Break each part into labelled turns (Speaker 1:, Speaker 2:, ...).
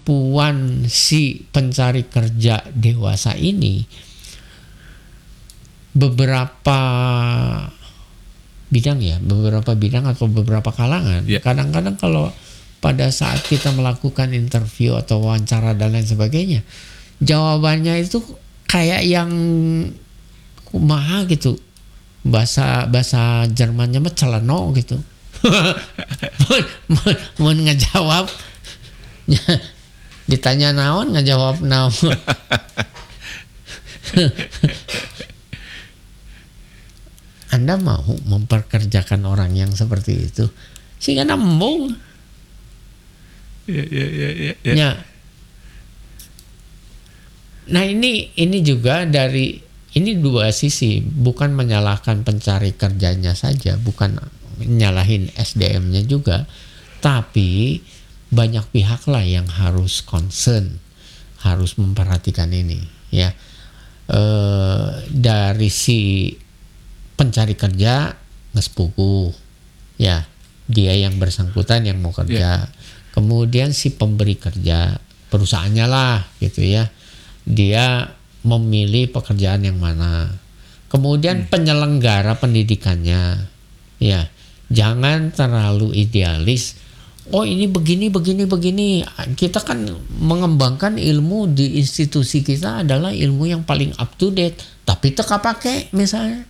Speaker 1: kemampuan si pencari kerja dewasa ini, beberapa bidang atau beberapa kalangan. Kadang-kadang kalau pada saat kita melakukan interview atau wawancara dan lain sebagainya, jawabannya itu kayak yang kumaha gitu, bahasa Jermannya mah celeno gitu. Mau ngejawab ditanya naon ngejawab naon. Anda mau memperkerjakan orang yang seperti itu sehingga nembung. Ya. Nah ini juga ini dua sisi, bukan menyalahkan pencari kerjanya saja, bukan nyalahin SDM-nya juga, tapi banyak pihak lah yang harus concern, harus memperhatikan ini ya. Dari si pencari kerja ngespuku ya, dia yang bersangkutan yang mau kerja, kemudian si pemberi kerja perusahaannya lah gitu ya, dia memilih pekerjaan yang mana, kemudian penyelenggara pendidikannya ya, jangan terlalu idealis. Oh ini begini. Kita kan mengembangkan ilmu di institusi kita adalah ilmu yang paling up to date, tapi teka pakai misalnya.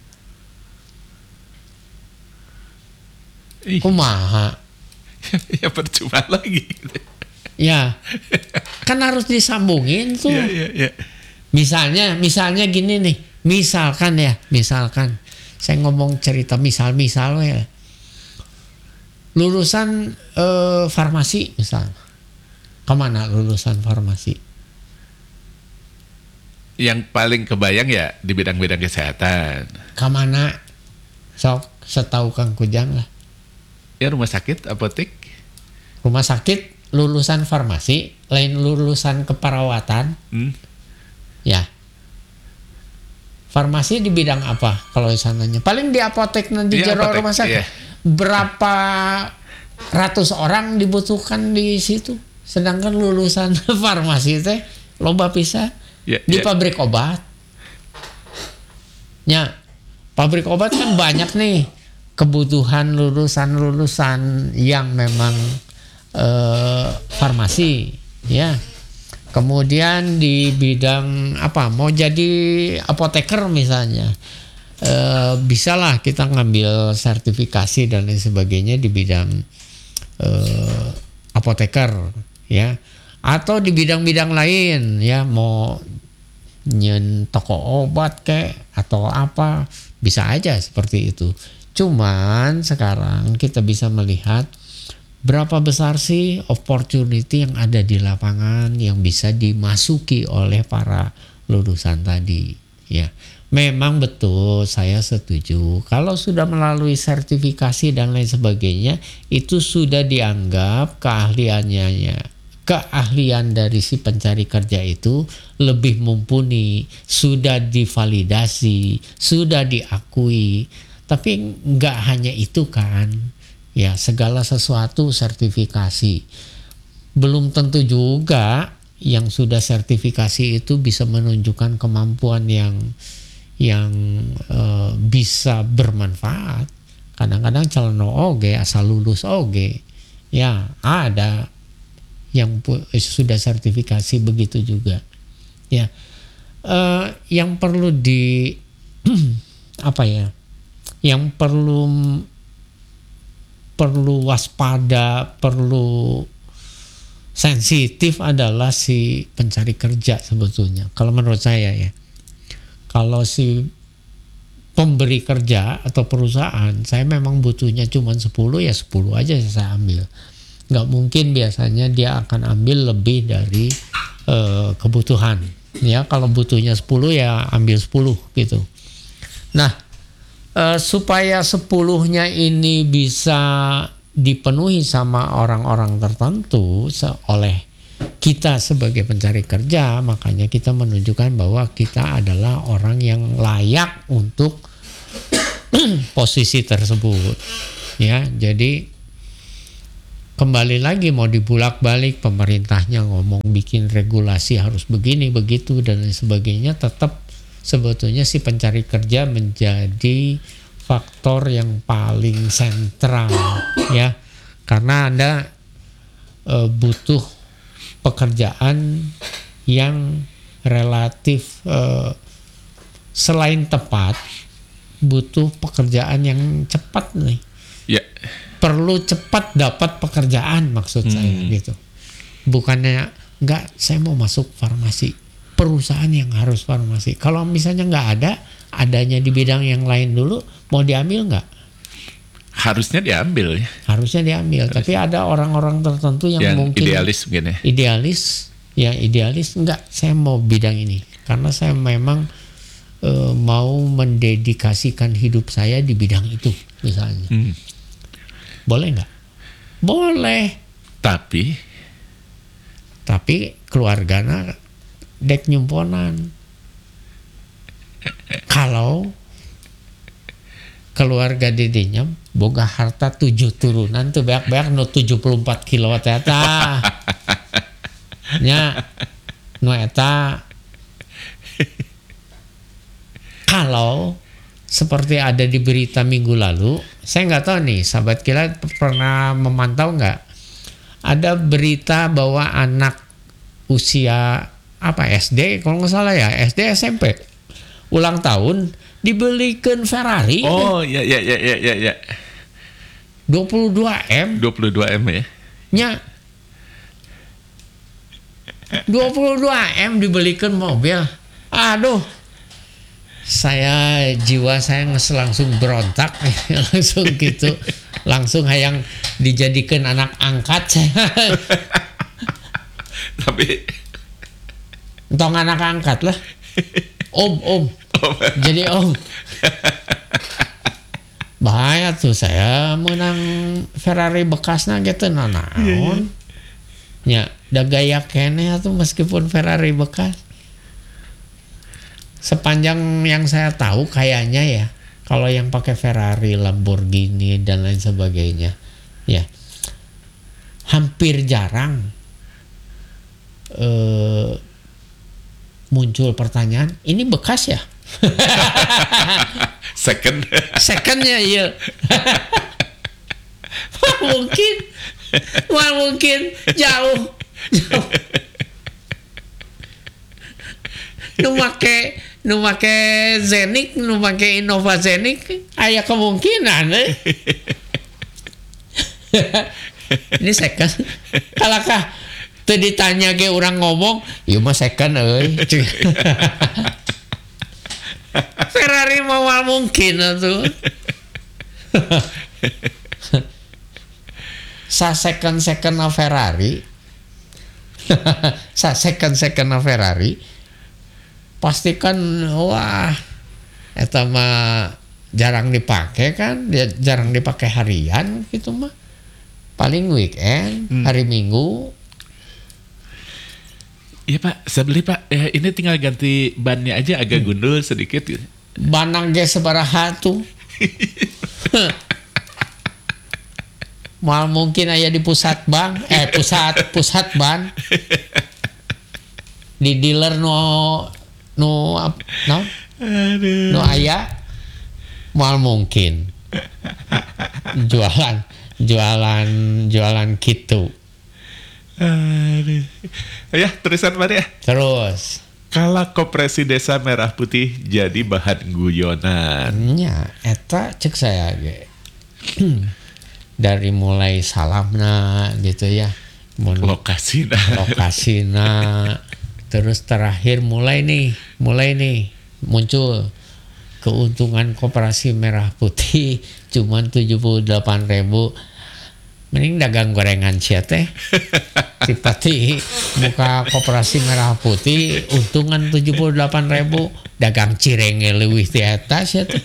Speaker 1: Kumaha?
Speaker 2: Ya percuma lagi.
Speaker 1: Ya, kan harus disambungin tuh.
Speaker 2: Ya.
Speaker 1: Misalnya gini nih, misalkan saya ngomong cerita misal ya, lulusan farmasi misal, kemana lulusan farmasi?
Speaker 2: Yang paling kebayang ya di bidang-bidang kesehatan.
Speaker 1: Kemana? Sok setahu Kang Kujang lah.
Speaker 2: Ya rumah sakit, apotek.
Speaker 1: Rumah sakit lulusan farmasi, lain lulusan keperawatan. Ya. Farmasi di bidang apa kalau sananya? Paling di apotek nanti jero rumah sakit. Iya. Berapa ratus orang dibutuhkan di situ? Sedangkan lulusan farmasi teh loba pisan di pabrik obat. Ya. Pabrik obat kan banyak nih. Kebutuhan lulusan yang memang farmasi ya. Kemudian di bidang apa, mau jadi apoteker misalnya, bisalah kita ngambil sertifikasi dan lain sebagainya di bidang apoteker ya, atau di bidang-bidang lain ya, mau nyen toko obat kek atau apa, bisa aja seperti itu. Cuman sekarang kita bisa melihat berapa besar sih opportunity yang ada di lapangan yang bisa dimasuki oleh para lulusan tadi ya. Memang betul, saya setuju kalau sudah melalui sertifikasi dan lain sebagainya itu sudah dianggap keahlian dari si pencari kerja itu lebih mumpuni, sudah divalidasi, sudah diakui. Tapi nggak hanya itu kan, ya segala sesuatu sertifikasi. Belum tentu juga yang sudah sertifikasi itu bisa menunjukkan kemampuan yang bisa bermanfaat. Kadang-kadang calon oge asal lulus oge, ya ada yang sudah sertifikasi begitu juga. Ya, yang perlu di apa ya? Yang perlu waspada, perlu sensitif adalah si pencari kerja sebetulnya. Kalau menurut saya ya, kalau si pemberi kerja atau perusahaan, saya memang butuhnya cuma 10 ya 10 aja saya ambil. Nggak mungkin biasanya dia akan ambil lebih dari kebutuhan. Ya kalau butuhnya 10 ya ambil 10 gitu. Nah, supaya 10-nya ini bisa dipenuhi sama orang-orang tertentu oleh kita sebagai pencari kerja, makanya kita menunjukkan bahwa kita adalah orang yang layak untuk posisi tersebut ya. Jadi kembali lagi mau dibulak-balik, pemerintahnya ngomong bikin regulasi harus begini begitu dan lain sebagainya, tetap sebetulnya si pencari kerja menjadi faktor yang paling sentral ya, karena Anda butuh pekerjaan yang relatif selain tepat, butuh pekerjaan yang cepat nih.
Speaker 2: Ya.
Speaker 1: Perlu cepat dapat pekerjaan maksud saya gitu. Bukannya enggak, saya mau masuk farmasi, perusahaan yang harus farmasi. Kalau misalnya nggak ada, adanya di bidang yang lain dulu, mau diambil nggak?
Speaker 2: Harusnya diambil ya.
Speaker 1: Harusnya diambil. Tapi ada orang-orang tertentu yang mungkin
Speaker 2: idealis mungkin ya.
Speaker 1: Idealis enggak, saya mau bidang ini karena saya memang mau mendedikasikan hidup saya di bidang itu misalnya. Boleh nggak? Boleh. Tapi keluarganya dek nyumponan. Kalau keluarga dedenya boga harta 7 turunan tuh beak-beak no 74 kilo teta. Nya no eta. Kalau seperti ada di berita minggu lalu, saya nggak tahu nih, sahabat Kilat pernah memantau nggak? Ada berita bahwa anak usia SD, kalau nggak salah ya, SD SMP, ulang tahun dibelikan Ferrari.
Speaker 2: Oh, ya.
Speaker 1: 22M.
Speaker 2: 22M ya.
Speaker 1: Nya 22M dibelikan mobil. Aduh. Jiwa saya langsung berontak langsung gitu, langsung hayang dijadikan anak angkat saya.
Speaker 2: Tapi
Speaker 1: entong anak angkat lah, om jadi om. Bahaya tuh, saya menang Ferrari bekasnya gitu naon ya, da gaya kene tuh meskipun Ferrari bekas. Sepanjang yang saya tahu kayaknya ya, kalau yang pakai Ferrari, Lamborghini dan lain sebagainya, ya hampir jarang muncul pertanyaan, ini bekas ya? Secondnya iya. mungkin jauh. Nu make Zenik, nu make Innova Zenik, aya kemungkinan ini second. Kalakah teu ditanya ge urang ngomong, ieu mah second euy. Ferrari mah mungkin atuh. Sa second Ferrari. Sa second Ferrari. Pastikan wah eta mah jarang dipakai kan, dia jarang dipakai harian gitu mah, paling weekend, hari Minggu.
Speaker 2: Iya Pak, saya beli Pak, ini tinggal ganti bannya aja agak gundul sedikit gitu.
Speaker 1: Banang ge sabaraha tuh. Mal mungkin aya di pusat bank, pusat ban di dealer no aya mal mungkin jualan gitu.
Speaker 2: Ya terusan Pak ya.
Speaker 1: Terus
Speaker 2: kalau Koperasi Desa Merah Putih jadi bahan guyonan.
Speaker 1: Nya eta cek saya ge. Dari mulai salamna gitu ya, lokasina terus terakhir mulai nih muncul keuntungan Koperasi Merah Putih cuman 78.000. Mending dagang gorengan sia teh. Tipati buka Koperasi Merah Putih untungan 78.000, dagang cirenge leuwih ti eta sia teh.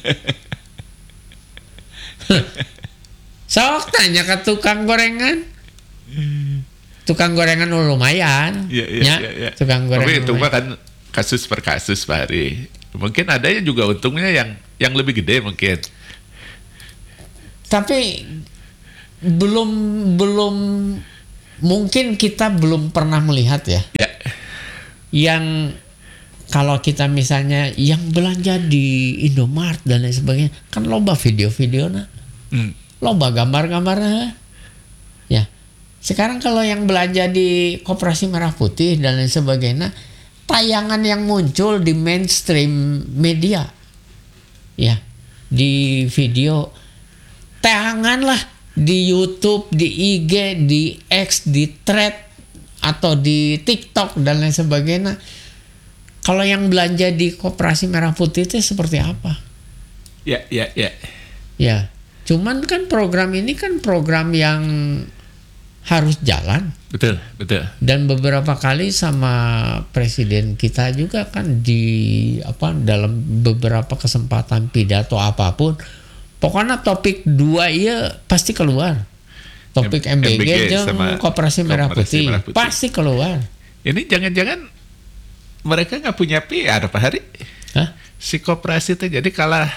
Speaker 1: Sok tanya ke tukang gorengan. Tukang gorengan lumayan.
Speaker 2: Iya.
Speaker 1: Tukang gorengan.
Speaker 2: Tapi itu mah kan kasus per kasus Pak Hari. Mungkin ada yang juga untungnya yang lebih gede mungkin.
Speaker 1: Tapi belum belum mungkin kita belum pernah melihat ya.
Speaker 2: Ya.
Speaker 1: Yang kalau kita misalnya yang belanja di Indomart dan lain sebagainya, kan loba video-video loba gambar-gambarnya. Ya. Sekarang kalau yang belanja di Koperasi Merah Putih dan lain sebagainya, tayangan yang muncul di mainstream media. Ya. Di video, tayanganlah di YouTube, di IG, di X, di Thread atau di TikTok dan lain sebagainya. Kalau yang belanja di Koperasi Merah Putih itu seperti apa?
Speaker 2: Ya.
Speaker 1: Ya, cuman kan program ini kan program yang harus jalan.
Speaker 2: Betul.
Speaker 1: Dan beberapa kali sama presiden kita juga kan dalam beberapa kesempatan pidato apapun, pokoknya topik 2 iya pasti keluar. Topik MBG jeung Koperasi Merah Putih pasti keluar.
Speaker 2: Ini jangan-jangan mereka nggak punya PR Pak Hari?
Speaker 1: Hah?
Speaker 2: Si koperasi itu jadi kalah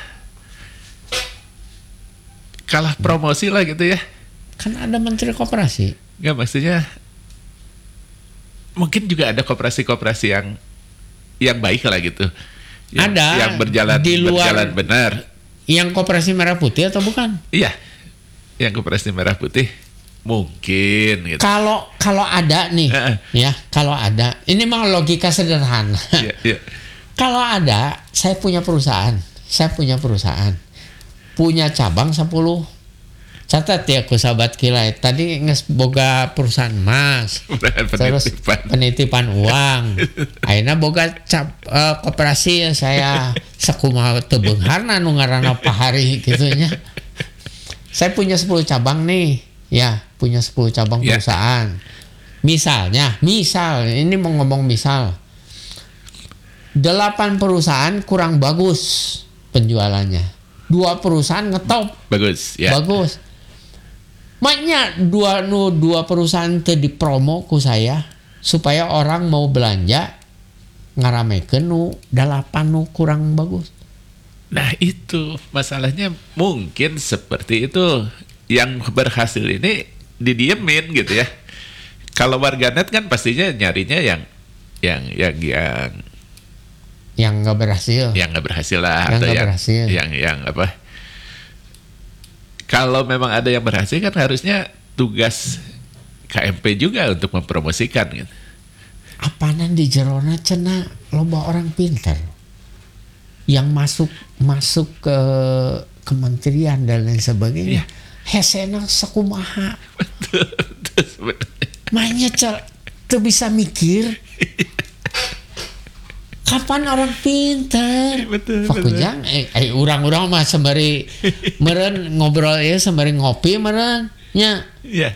Speaker 2: promosi lah gitu ya.
Speaker 1: Kan ada Menteri Koperasi.
Speaker 2: Nggak, maksudnya mungkin juga ada koperasi-koperasi yang baik lah gitu. Yang berjalan benar.
Speaker 1: Yang Koperasi Merah Putih atau bukan?
Speaker 2: Iya, yang Koperasi Merah Putih mungkin gitu.
Speaker 1: Kalau ada nih, ya kalau ada, ini memang logika sederhana.
Speaker 2: Iya.
Speaker 1: Kalau ada, saya punya perusahaan, punya cabang 10. Catat ya ku sahabat kilai. Tadi boga perusahaan emas, terus penitipan uang. Akhirnya boga koperasi saya sakumaha teu beungharna nu ngaranna Pahari gitunya. Saya punya 10 cabang nih. Ya, punya 10 cabang perusahaan. Misal, ini mau ngomong misal. 8 perusahaan kurang bagus penjualannya. 2 perusahaan ngetop.
Speaker 2: Bagus, ya.
Speaker 1: Bagus. Maknya dua perusahaan teu dipromo ku saya supaya orang mau belanja ngaramekeun nu 8 nu kurang bagus.
Speaker 2: Nah, itu masalahnya mungkin seperti itu. Yang berhasil ini didiemin gitu ya. Kalau warganet kan pastinya nyarinya yang
Speaker 1: nggak berhasil.
Speaker 2: Yang nggak berhasil lah, atau yang apa? Kalau memang ada yang berhasil kan harusnya tugas KMP juga untuk mempromosikan gitu.
Speaker 1: Apanan di jerona cenah loba orang pintar yang masuk ke kementerian dan lain sebagainya. Hesena sakumaha.
Speaker 2: Betul.
Speaker 1: Makanya tuh bisa mikir. Kapan orang pintar?
Speaker 2: Betul.
Speaker 1: Fakujang, urang-urang mah sembari meren ngobrol ya, sembari ngopi meren nya.
Speaker 2: Iya.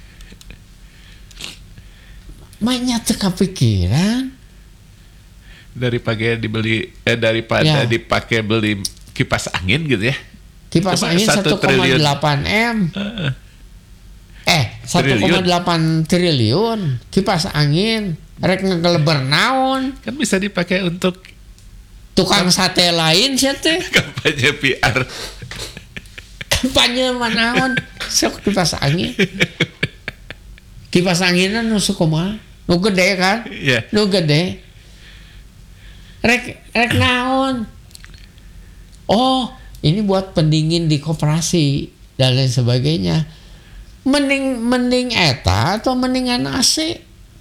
Speaker 1: Makanya teu kapikiran
Speaker 2: daripada dipakai beli kipas angin gitu ya.
Speaker 1: Kipas angin 1,8 M. 1,8 triliun kipas angin. Rek ngegeleber naon?
Speaker 2: Kan bisa dipakai untuk
Speaker 1: tukang sate lain sih teh.
Speaker 2: Kampanye PR.
Speaker 1: Kampanye manaon? Sok kipas angin. Kipas anginna nu sukumaha? Nu gede kan?
Speaker 2: Iya.
Speaker 1: Nu gede. Rek naon? Oh, ini buat pendingin di koperasi dan lain sebagainya. Mending eta atau mendingan AC?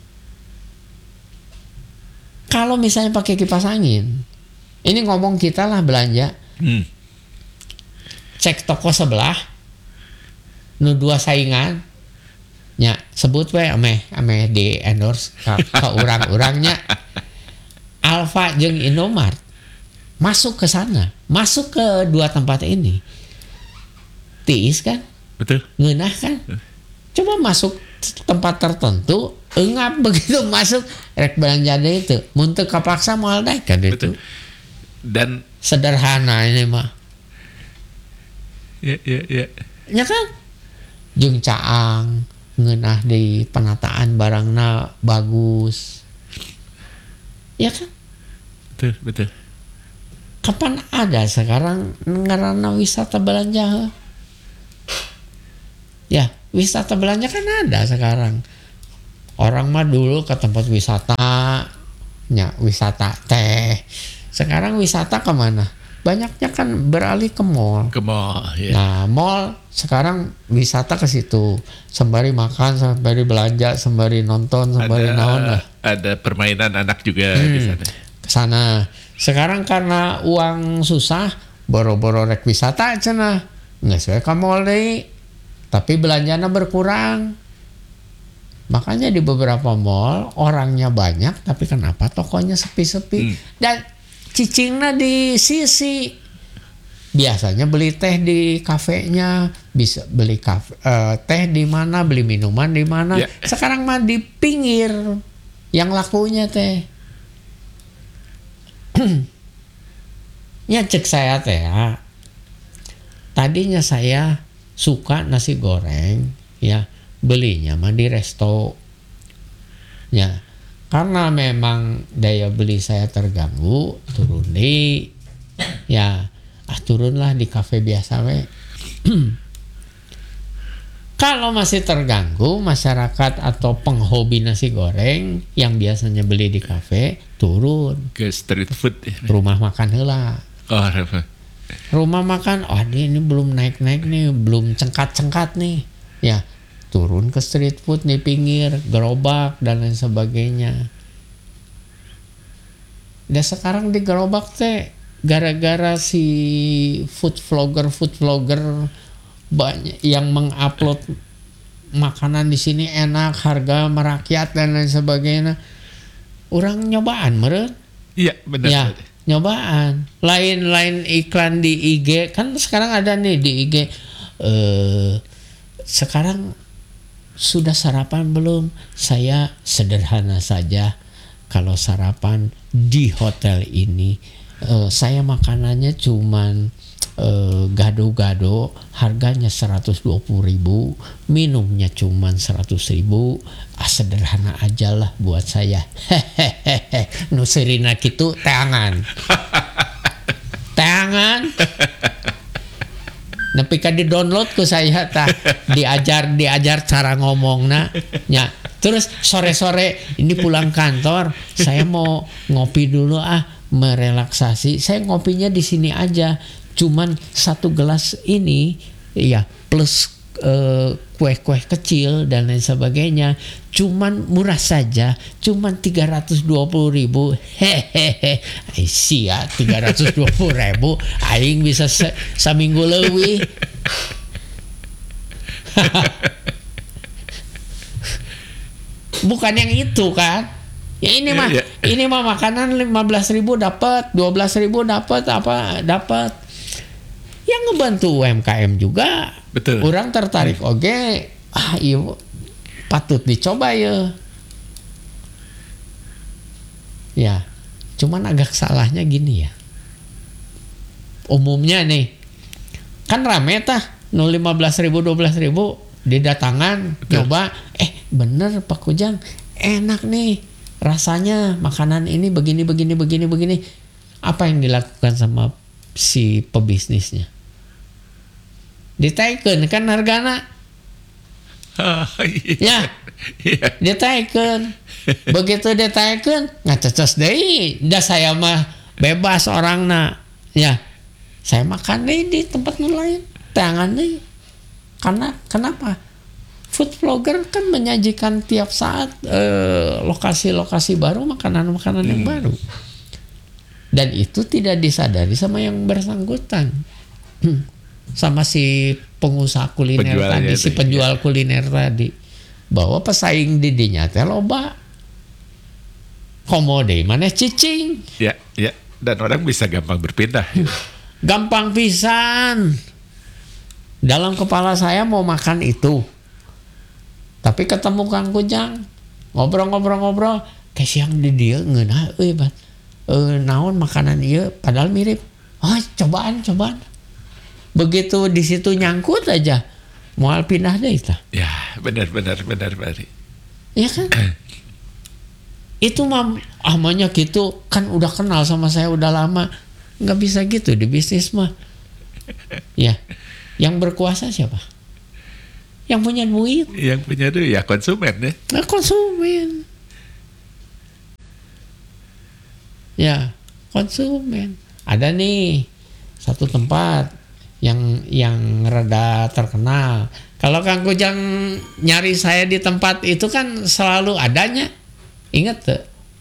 Speaker 1: Kalau misalnya pakai kipas angin, ini ngomong kita lah belanja, cek toko sebelah, nu 2 saingan, nya sebut we ame di endorse ke urang-urangnya, Alfa jeung Indomart, masuk ke sana, masuk ke 2 tempat ini, tiis kan,
Speaker 2: betul,
Speaker 1: ngeunah kan, coba masuk tempat tertentu, engap begitu masuk rek belanja deh itu, muntah kapaksa moal naik kan itu.
Speaker 2: Dan
Speaker 1: sederhana ini mah.
Speaker 2: Ya.
Speaker 1: Ya kan? Jeung caang ngeunah di penataan barangna bagus. Ya kan?
Speaker 2: Betul.
Speaker 1: Kapan ada sekarang ngaranna wisata belanja? Ya, wisata belanja kan ada sekarang. Orang mah dulu ke tempat wisata, ya wisata teh. Sekarang wisata kemana? Banyaknya kan beralih ke mall.
Speaker 2: Ke mall, ya.
Speaker 1: Nah, mall sekarang wisata ke situ, sembari makan, sembari belanja, sembari nonton, sembari naon lah.
Speaker 2: Ada permainan anak juga di sana.
Speaker 1: Ke sana. Sekarang karena uang susah, boro-boro rek wisata cenah. Nggak sesuai ke mall deui. Tapi belanjanya berkurang. Makanya di beberapa mall orangnya banyak, tapi kenapa tokonya sepi-sepi? Dan cicingnya di sisi. Biasanya beli teh di kafenya, bisa beli teh di mana, beli minuman di mana.
Speaker 2: Ya.
Speaker 1: Sekarang mah di pinggir yang lakunya teh. Ya cek saya teh ya. Tadinya saya suka nasi goreng, ya belinya mah di resto. Ya, karena memang daya beli saya terganggu, turun di, ya turunlah di kafe biasa we. Kalau masih terganggu masyarakat atau penghobi nasi goreng yang biasanya beli di kafe, turun
Speaker 2: Ke street food.
Speaker 1: rumah makan heula.
Speaker 2: Oh,
Speaker 1: Rumah makan, ini belum naik-naik nih, belum cengkat-cengkat nih. Ya, turun ke street food nih pinggir, gerobak dan lain sebagainya. Dan sekarang di gerobak teh gara-gara si food vlogger banyak yang mengupload makanan di sini enak, harga merakyat dan lain sebagainya. Orang nyobaan meureun.
Speaker 2: Iya, benar.
Speaker 1: Ya, nyobaan. Lain iklan di IG kan sekarang ada nih di IG. Sekarang sudah sarapan belum? Saya sederhana saja. Kalau sarapan di hotel ini, saya makanannya cuman gado-gado, harganya 120.000, minumnya cuman 100.000. Sederhana aja lah buat saya. Hehehe, nusirina gitu teangan. Nepi ka di-download ku saya tah, diajar cara ngomongna nya. Terus sore-sore ini pulang kantor, saya mau ngopi dulu merelaksasi. Saya ngopinya di sini aja. Cuman 1 gelas ini ya plus kue-kue kecil dan lain sebagainya, cuman murah saja, cuman 320.000. Hehehe, sia 320.000 aing bisa saminggu leuwih. Bukan yang itu kan. Ya ini mah ini mah makanan 15.000 dapat, 12.000 dapat. Yang ngebantu UMKM juga.
Speaker 2: Betul.
Speaker 1: Orang tertarik oge. Iya patut dicoba ya. Ya, cuman agak salahnya gini ya. Umumnya nih, kan rame tah, 15.000, 12.000 didatangan, coba, bener Pak Kujang, enak nih rasanya makanan ini begini. Apa yang dilakukan sama si pebisnisnya? Ditaikeun kan hargana. Ya, ditaikeun. Begitu ditaikeun, ngacecos deui. Da saya mah bebas orangna. Ya, saya makan deui di tempat lain. Tangan deui. Karena kenapa? Food vlogger kan menyajikan tiap saat lokasi-lokasi baru, makanan-makanan yang baru. Dan itu tidak disadari sama yang bersangkutan. Sama si pengusaha kuliner tadi, si penjual kuliner tadi, bahwa pesaing di dinya teh loba. Komode maneh cicing.
Speaker 2: Ya, dan orang bisa gampang berpindah.
Speaker 1: Gampang pisan. Dalam kepala saya mau makan itu. Tapi ketemu Kang Kujang, ngobrol, kayak siang di dia ngeunah euy bat. Naon makanan ieu padahal mirip. Cobaan. Begitu di situ nyangkut aja, moal pindah deh itu.
Speaker 2: Ya, benar Bari.
Speaker 1: Iya kan? Itu amanya gitu kan udah kenal sama saya udah lama, nggak bisa gitu di bisnis mah. Ya, yang berkuasa siapa? Yang punya duit.
Speaker 2: Yang punya duit ya konsumen ya.
Speaker 1: Nah, konsumen. Ya, konsumen. Ada nih satu tempat yang rada terkenal. Kalau Kang Kujang nyari saya di tempat itu kan selalu adanya. Ingat tuh?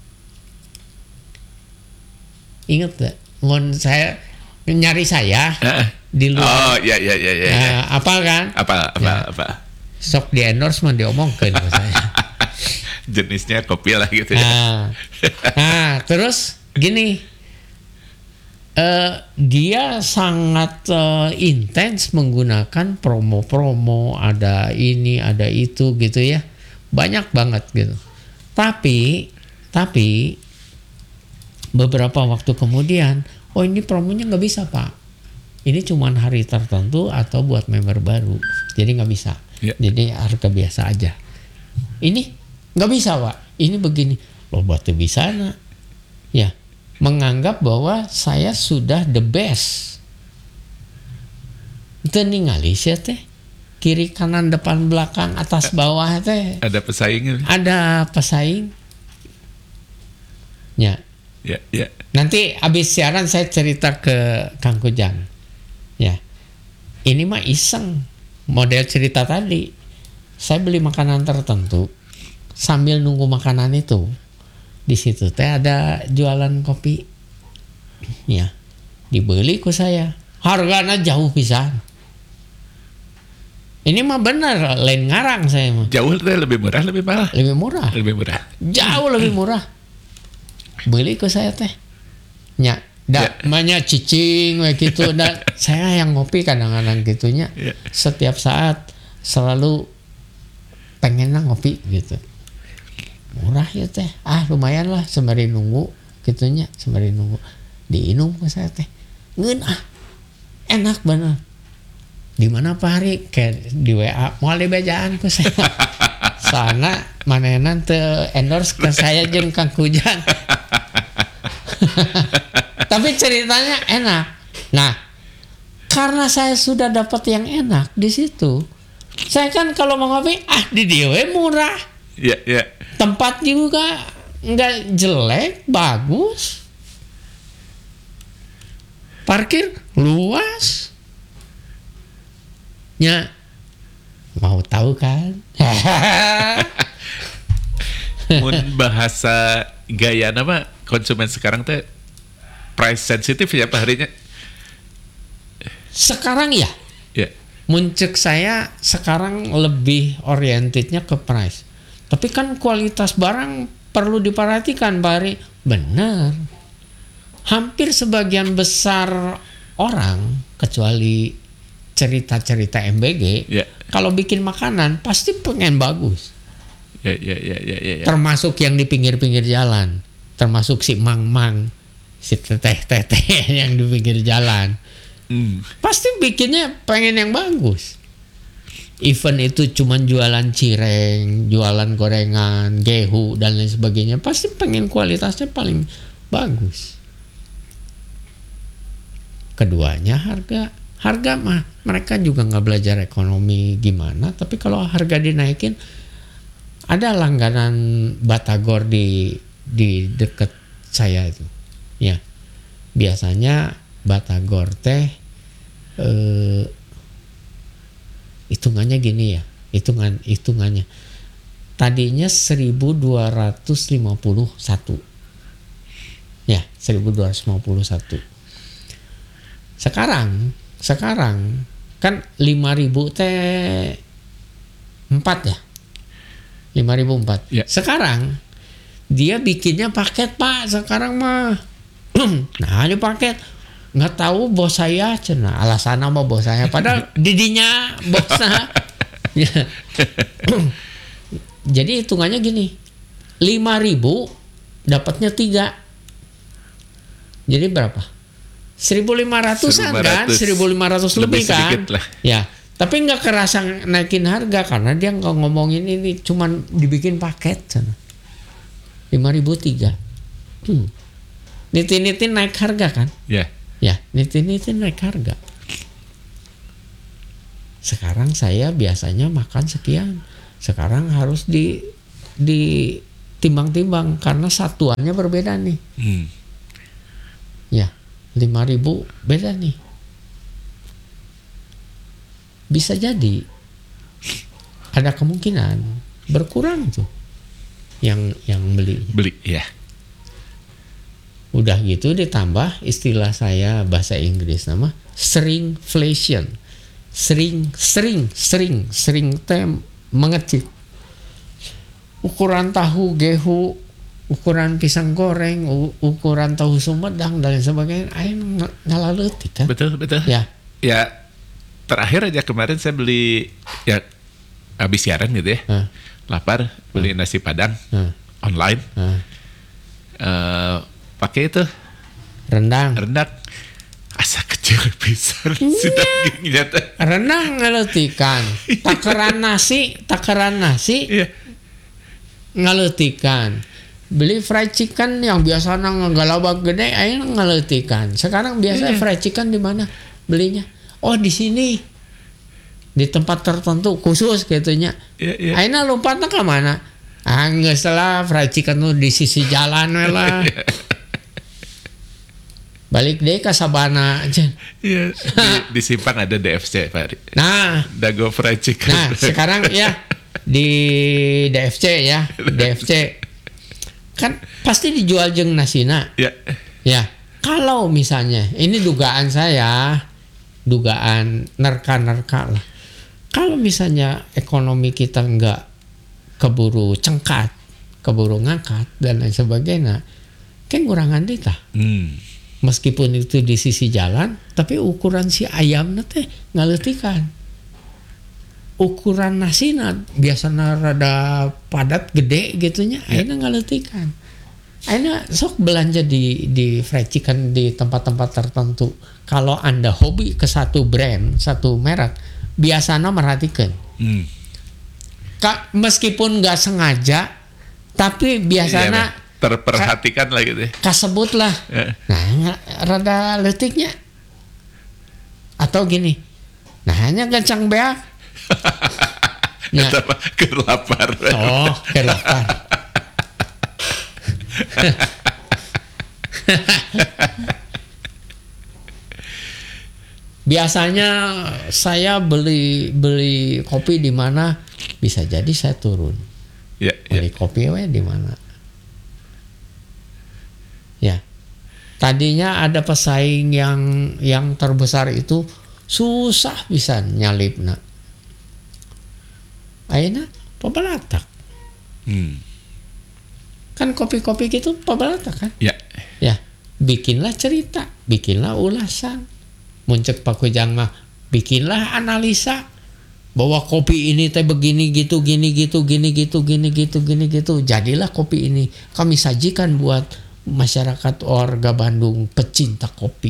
Speaker 1: Ingat tuh? Mun saya nyari saya di luar.
Speaker 2: Oh, ya.
Speaker 1: Apa kan?
Speaker 2: Apa?
Speaker 1: Sok di endorsement diomongkeun ke saya.
Speaker 2: Jenisnya kopi lah gitu ya.
Speaker 1: Nah, terus gini. Dia sangat intens menggunakan promo-promo, ada ini, ada itu gitu ya. Banyak banget gitu. Tapi beberapa waktu kemudian, oh ini promonya nggak bisa Pak. Ini cuma hari tertentu atau buat member baru. Jadi nggak bisa.
Speaker 2: Ya.
Speaker 1: Jadi harga biasa aja. Ini nggak bisa Pak. Ini begini. Loh buat bisa nak. Ya. Menganggap bahwa saya sudah the best. Itu ningali sih teh. Kiri kanan depan belakang atas bawah teh.
Speaker 2: Ada pesaingnya.
Speaker 1: Ada pesaing. Ya.
Speaker 2: Ya.
Speaker 1: Nanti habis siaran saya cerita ke Kang Kujang. Ya. Ini mah iseng. Model cerita tadi. Saya beli makanan tertentu sambil nunggu makanan itu. Di situ teh ada jualan kopi, ya, dibeli ku saya, harganya jauh pisan. Ini mah bener, lain ngarang saya mah.
Speaker 2: Jauh teh lebih murah, lebih mahal.
Speaker 1: Lebih murah, jauh lebih murah. Beli ku saya teh, nya, namanya cicing, gitu. Dan saya yang ngopi kadang-kadang gitunya, setiap saat selalu pengennya ngopi gitu. Murah ya teh, lumayan lah sembari nunggu gitunya, sembari nunggu diinum ke saya teh, enak bener. Di mana Pak Hari? Kayak di WA, mau dibejaan ke saya. Sana manenan teu endorse ke saya jeung Kang Kujang. Tapi ceritanya enak. Nah, karena saya sudah dapat yang enak di situ, saya kan kalau mau ngopi, di dia murah.
Speaker 2: Ya.
Speaker 1: Tempat juga nggak jelek, bagus. Parkir luas. Ya, mau tahu kan?
Speaker 2: Mun bahasa gaya nama konsumen sekarang teh price sensitif ya Pak Harinya.
Speaker 1: Sekarang ya.
Speaker 2: Ya.
Speaker 1: Muncul saya sekarang lebih orientednya ke price. Tapi kan kualitas barang perlu diperhatikan Pak Hari. Benar. Hampir sebagian besar orang, kecuali cerita-cerita MBG, kalau bikin makanan pasti pengen bagus.
Speaker 2: Ya.
Speaker 1: Termasuk yang di pinggir-pinggir jalan. Termasuk si mang-mang, si teteh-teteh yang di pinggir jalan. Pasti bikinnya pengen yang bagus. Event itu cuman jualan cireng, jualan gorengan, gehu dan lain sebagainya, pasti pengen kualitasnya paling bagus. Keduanya harga mah mereka juga nggak belajar ekonomi gimana, tapi kalau harga dinaikin, ada langganan Batagor di dekat saya itu, ya biasanya Batagor teh hitungannya gini ya, hitungannya tadinya 1251 ya, 1251. Sekarang kan 5.000 teh 4 ya, 5.004
Speaker 2: ya.
Speaker 1: Sekarang dia bikinnya paket Pak, sekarang mah nah di paket nggak tahu bos saya cenah alasan sama bos saya, padahal didinya bosnya. Jadi hitungannya gini, 5.000 dapatnya 3, jadi berapa? 1.500-an kan, 1.500 lebih kan
Speaker 2: lah.
Speaker 1: Ya, tapi nggak kerasa naikin harga karena dia nggak ngomongin ini, cuman dibikin paket cenah. 5.003. Niti-niti naik harga kan?
Speaker 2: Ya.
Speaker 1: Ya, niti-niti naik harga. Sekarang saya biasanya makan sekian. Sekarang harus ditimbang-timbang karena satuannya berbeda nih. Ya, 5.000 beda nih. Bisa jadi ada kemungkinan berkurang tuh yang beli
Speaker 2: ya.
Speaker 1: Udah gitu ditambah istilah saya bahasa Inggris nama shrinkflation. Sering teh mengecil. Ukuran tahu gehu, ukuran pisang goreng, ukuran tahu Sumedang dan sebagainya, ayo ngalaleutik kan.
Speaker 2: Betul.
Speaker 1: Ya.
Speaker 2: Terakhir aja kemarin saya beli ya habis siaran gitu ya. Lapar, beli nasi Padang online. Pakai itu
Speaker 1: rendang.
Speaker 2: Asa kecil pisan si dagingnya teh.
Speaker 1: Rendang ngaleutikan. Takaran nasi
Speaker 2: Iya.
Speaker 1: ngaleutikan. Beli fried chicken yang biasanya ngegalabak gede ayo ngaleutikan. Sekarang biasa fried chicken di mana belinya? Oh, di sini. Di tempat tertentu khusus gitunya. Ayeuna lompatna ka mana? Geus lah fried chicken tuh di sisi jalan we lah. Balik deh ke Sabana aja.
Speaker 2: Iya, di Simpang ada DFC, Pak.
Speaker 1: Nah,
Speaker 2: Dago Fried Chicken.
Speaker 1: Nah, sekarang ya di DFC ya, DFC kan pasti dijual jeung nasina.
Speaker 2: Ya.
Speaker 1: Ya, kalau misalnya ini dugaan saya, dugaan nerka-nerka lah. Kalau misalnya ekonomi kita nggak keburu cengkat, keburu ngangkat dan lain sebagainya, kan kurangan dita. Meskipun itu di sisi jalan, tapi ukuran si ayamnya teh ngaleutikan. Ukuran nasina biasanya rada padat gede gitunya, ayeuna ngaleutikan. Ayeuna sok belanja di fried chicken di tempat-tempat tertentu. Kalau Anda hobi ke satu brand, satu merek, biasanya merhatikan. Meskipun nggak sengaja, tapi biasanya
Speaker 2: terperhatikan lah gitu.
Speaker 1: Kasebut lah. Nah, rada leutiknya. Atau gini. Nah, hanya kencang beak.
Speaker 2: Nah, kelapar.
Speaker 1: Oh, kelapar. Biasanya saya beli kopi di mana bisa jadi saya turun. Beli kopi di mana? Ya. Tadinya ada pesaing yang terbesar itu susah bisa nyalipna. Ayeuna pabalatak. Kan kopi-kopi gitu pabalatak kan?
Speaker 2: Ya.
Speaker 1: Bikinlah cerita, bikinlah ulasan. Muncul Pak Kujang mah bikinlah analisa bahwa kopi ini teh begini gitu, gini gitu. Jadilah kopi ini kami sajikan buat masyarakat warga Bandung pecinta kopi.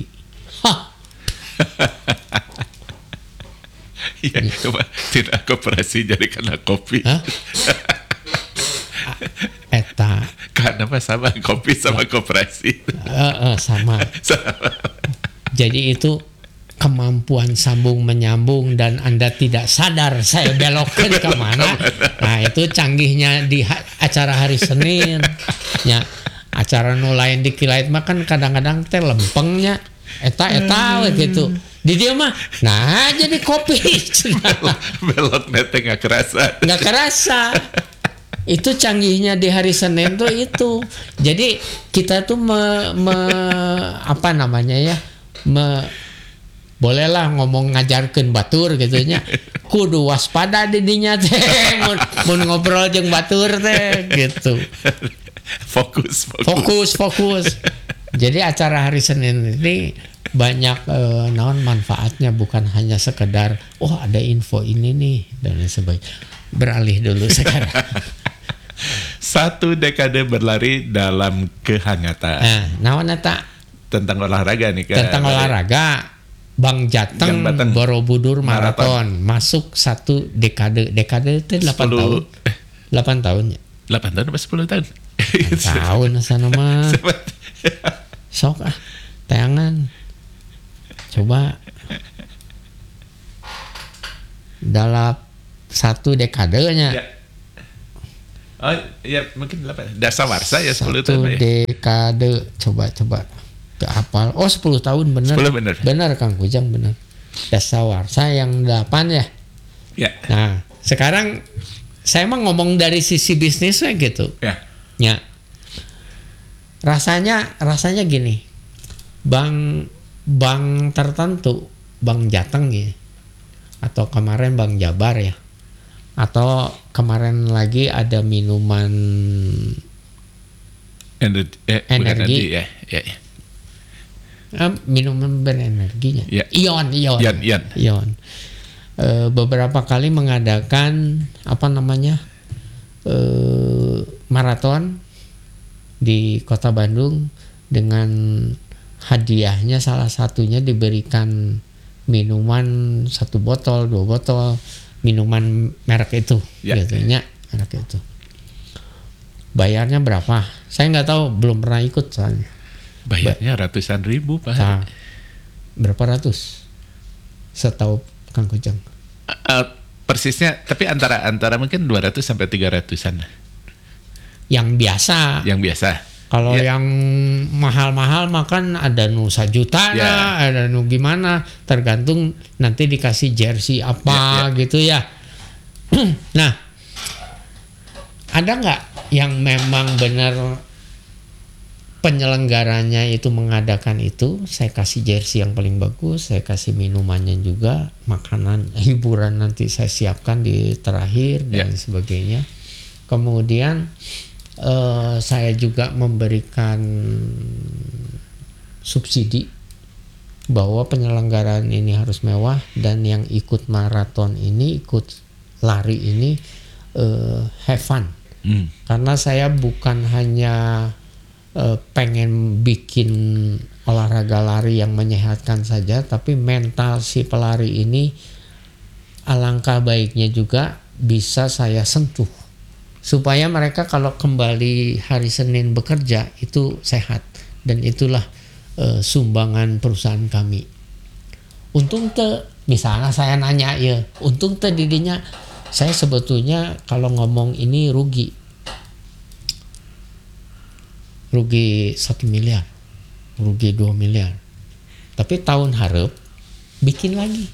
Speaker 2: Iya, tidak koperasi jadi karena kopi.
Speaker 1: Eta.
Speaker 2: Karena sama kopi sama koperasi.
Speaker 1: Sama. Jadi itu kemampuan sambung menyambung dan Anda tidak sadar saya belokkan kemana. Nah itu canggihnya di acara hari Senin. Ya. Acara nu lain di Kilait mah kan kadang-kadang teh lempengnya eta gitu. Di dia mah nah jadi kopi.
Speaker 2: Belok nete nggak kerasa.
Speaker 1: Itu canggihnya di hari Senin tuh itu. Jadi kita tuh apa namanya ya? Bolehlah ngomong ngajarkeun batur gitunya. Kudu waspada di dinya teh mun ngobrol jeung batur teh gitu.
Speaker 2: Fokus.
Speaker 1: Jadi acara hari Senin ini banyak manfaatnya, bukan hanya sekedar ada info ini nih dan lain sebagainya. Beralih dulu sekarang.
Speaker 2: 1 dekade berlari dalam kehangatan.
Speaker 1: Naon eta?
Speaker 2: Tentang olahraga nih kan.
Speaker 1: Tentang olahraga. Bang Jateng Borobudur Marathon masuk 1 dekade. Dekade itu 8 tahun. 8 tahun ya.
Speaker 2: 8 tahun apa 10 tahun?
Speaker 1: Tahun sana mah. Sok tayangan. Coba. dalam 1 dekadenya.
Speaker 2: Ya. Oh ya mungkin 8. Dasawarsa ya 10
Speaker 1: 1
Speaker 2: tahun ya.
Speaker 1: dekade coba ke hafal. Oh 10 tahun bener.
Speaker 2: 10 bener.
Speaker 1: Bener Kang Kujang bener. Dasawarsa yang 8 ya.
Speaker 2: Ya.
Speaker 1: Nah sekarang saya mah ngomong dari sisi bisnisnya gitu.
Speaker 2: Ya.
Speaker 1: Ya. Rasanya gini. Bank tertentu, Bank Jateng ya. Atau kemarin Bank Jabar ya. Atau kemarin lagi ada minuman energi
Speaker 2: ya. Ya.
Speaker 1: Minuman berenerginya.
Speaker 2: Ya.
Speaker 1: Ion. Beberapa kali mengadakan maraton di Kota Bandung dengan hadiahnya salah satunya diberikan minuman 1 botol, 2 botol minuman merek itu, gitu ya, merek itu. Bayarnya berapa? Saya nggak tahu, belum pernah ikut soalnya.
Speaker 2: Bayarnya ratusan ribu Pak.
Speaker 1: Nah, berapa ratus? Setahu Kang Kujang.
Speaker 2: Persisnya, tapi antara mungkin 200 sampai 300-an.
Speaker 1: Yang biasa. Kalau yang mahal-mahal makan ada nu 1 juta lah, ada nu gimana, tergantung nanti dikasih jersey apa gitu ya. Nah, ada nggak yang memang benar penyelenggaranya itu mengadakan itu? Saya kasih jersey yang paling bagus, saya kasih minumannya juga, makanan, hiburan nanti saya siapkan di terakhir dan sebagainya. Kemudian saya juga memberikan subsidi bahwa penyelenggaraan ini harus mewah dan yang ikut maraton ini, ikut lari ini have fun. Karena saya bukan hanya pengen bikin olahraga lari yang menyehatkan saja, tapi mental si pelari ini alangkah baiknya juga bisa saya sentuh supaya mereka kalau kembali hari Senin bekerja itu sehat, dan itulah sumbangan perusahaan kami. Untung misalnya saya nanya ya, untung didinya saya sebetulnya kalau ngomong ini rugi 1 miliar, rugi 2 miliar, tapi tahun harap bikin lagi,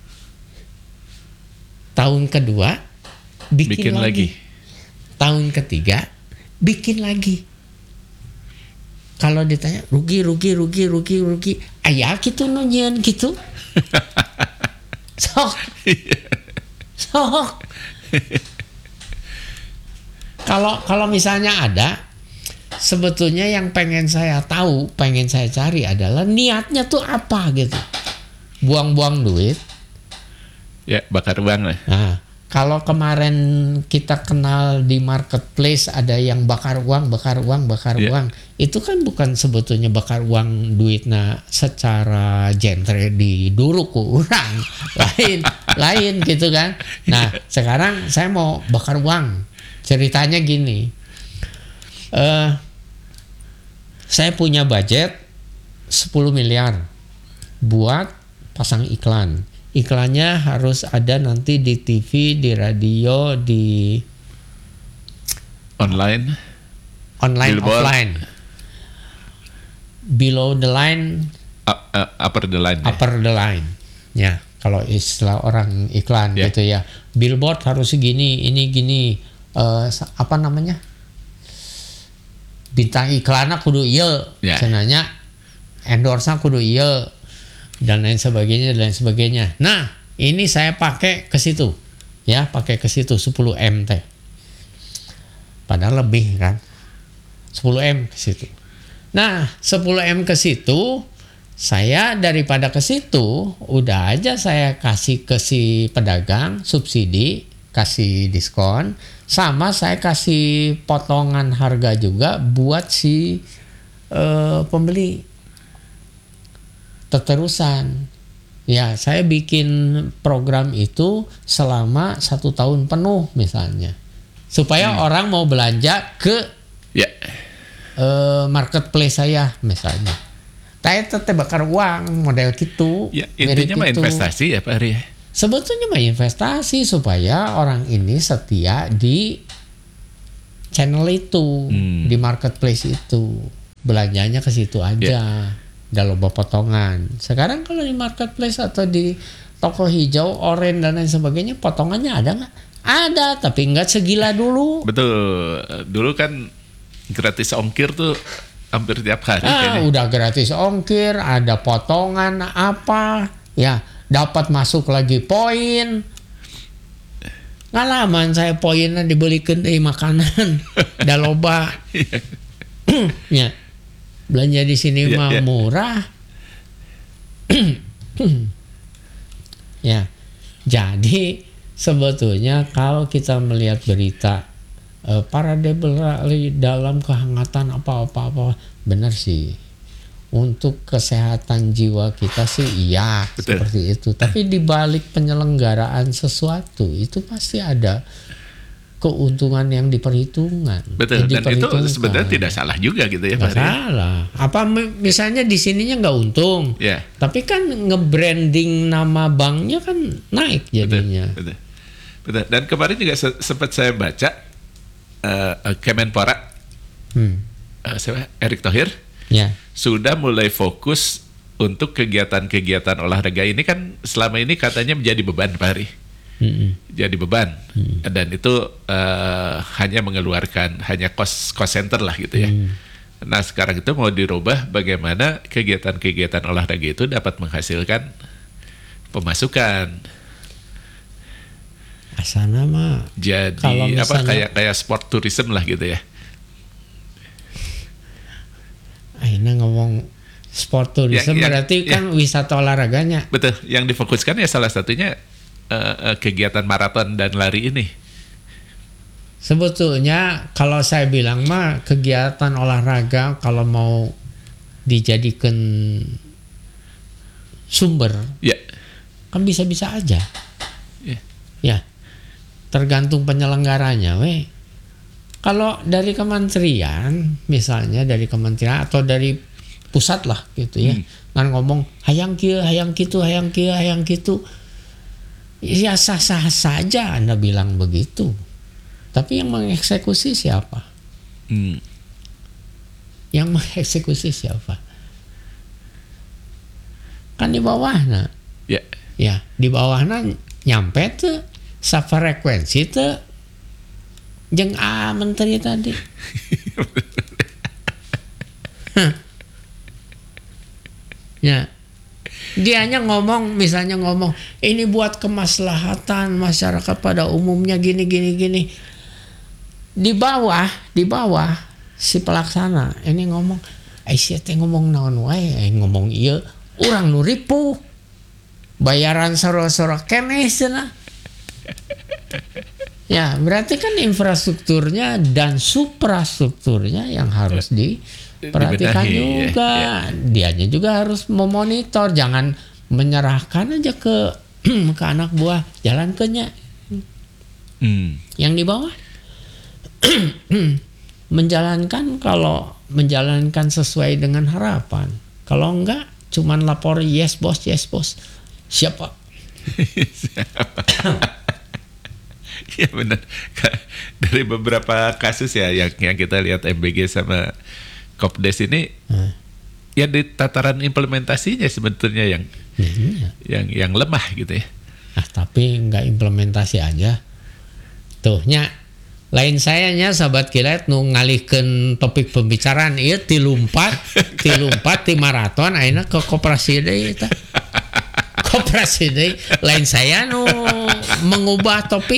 Speaker 1: tahun kedua bikin lagi. Tahun ketiga bikin lagi. Kalau ditanya rugi, ayah gitu nunyian gitu. Sok. Kalau misalnya ada, sebetulnya yang pengen saya tahu, pengen saya cari adalah niatnya tuh apa gitu. Buang-buang duit.
Speaker 2: Ya, bakar uang lah.
Speaker 1: Nah, kalau kemarin kita kenal di marketplace ada yang bakar uang, itu kan bukan sebetulnya bakar uang duitnya secara genre di duruk orang, lain gitu kan. Nah, sekarang saya mau bakar uang. Ceritanya gini, saya punya budget 10 miliar buat pasang iklan. Iklannya harus ada nanti di TV, di radio, di
Speaker 2: online,
Speaker 1: billboard. Offline. Below the line,
Speaker 2: upper the line.
Speaker 1: Upper the line. Ya, kalau istilah orang iklan gitu ya. Billboard harus segini, ini gini, apa namanya? Bintang iklannya kudu ieu. Cenanya endorse-nya kudu ieu. Dan lain sebagainya. Nah, ini saya pakai ke situ. Ya, pakai ke situ 10 M teh. Padahal lebih kan. 10 M ke situ. Nah, 10 M ke situ, saya daripada ke situ, udah aja saya kasih ke si pedagang subsidi, kasih diskon, sama saya kasih potongan harga juga buat si pembeli. Terusan ya, saya bikin program itu selama 1 tahun penuh misalnya, supaya orang mau belanja ke marketplace saya misalnya. Saya tetap bakar uang model gitu.
Speaker 2: Ya, intinya mah investasi ya Pak Ari.
Speaker 1: Sebetulnya mah investasi supaya orang ini setia di channel itu, di marketplace itu. Belanjanya ke situ aja. Udah loba potongan. Sekarang kalau di marketplace atau di toko hijau, oranye dan lain sebagainya, potongannya ada nggak? Ada, tapi nggak segila dulu.
Speaker 2: Betul. Dulu kan gratis ongkir tuh hampir tiap hari kayaknya.
Speaker 1: Udah gratis ongkir, ada potongan apa, ya dapat masuk lagi poin. Ngalaman saya poinnya dibelikan dari makanan, dah loba. Ya, belanja di sini mah murah. Ya, jadi sebetulnya kalau kita melihat berita para debeler dalam kehangatan apa-apa, benar sih. Untuk kesehatan jiwa kita sih iya. Betul. Seperti itu. Tapi di balik penyelenggaraan sesuatu itu pasti ada keuntungan yang diperhitungkan.
Speaker 2: Betul. Dan itu sebenarnya tidak salah juga gitu ya, Pak.
Speaker 1: Salah. Apa misalnya di sininya nggak untung, tapi kan nge-branding nama banknya kan naik jadinya.
Speaker 2: Betul. Dan kemarin juga sempat saya baca Kemenpora, Erick Thohir. Sudah mulai fokus untuk kegiatan-kegiatan olahraga ini kan selama ini katanya menjadi beban, Pak Ari. Jadi beban. Dan itu hanya mengeluarkan hanya cost center lah gitu ya. Nah sekarang itu mau dirubah bagaimana kegiatan-kegiatan olahraga itu dapat menghasilkan pemasukan.
Speaker 1: Asana mah
Speaker 2: jadi kayak sport tourism lah gitu ya.
Speaker 1: Akhirnya ngomong sport tourism berarti kan wisata olahraganya.
Speaker 2: Betul, yang difokuskan ya salah satunya kegiatan maraton dan lari ini.
Speaker 1: Sebetulnya kalau saya bilang mah kegiatan olahraga kalau mau dijadikan sumber, kan bisa-bisa aja. Ya, tergantung penyelenggaranya, weh. Kalau dari kementerian, misalnya dari kementerian atau dari pusat lah gitu ya, kan ngomong hayang kieu, hayang kitu, hayang kieu, hayang kitu, ya sah-sah saja Anda bilang begitu. Tapi yang mengeksekusi siapa? Yang mengeksekusi siapa? Kan di bawahnya. Ya, di bawahnya nyampe tuh safrekuensi tuh jeung menteri tadi. Ya. Dianya ngomong, misalnya ngomong, ini buat kemaslahatan masyarakat pada umumnya gini. Di bawah si pelaksana ini ngomong, sia teh ngomong naon wae, ngomong ieu, urang nu ripuh. Bayaran soro-soro keneh cenah. Ya, berarti kan infrastrukturnya dan suprastrukturnya yang harus diperhatikan juga. Dianya juga harus memonitor, jangan menyerahkan aja ke anak buah, jalan kenya. Yang di bawah kalau menjalankan sesuai dengan harapan. Kalau enggak cuman lapor yes bos. Siapa?
Speaker 2: Ya benar. Dari beberapa kasus ya yang kita lihat MBG sama Kopdes ini, ya di tataran implementasinya sebetulnya yang lemah gitu ya.
Speaker 1: Tapi nggak implementasi aja. Tuhnya lain sayanya sahabat kilat nu ngalihkeun topik pembicaraan ieu tilumpat ti maraton ayeuna ke koperasi deui eta. Koperasi deui lain saya nu mengubah topik.